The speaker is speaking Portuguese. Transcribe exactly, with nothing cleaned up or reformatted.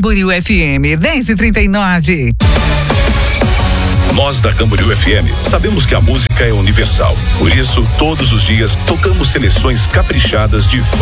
Camboriú F M, dez e trinta e nove. Nós da Camboriú F M sabemos que a música é universal. Por isso, todos os dias tocamos seleções caprichadas de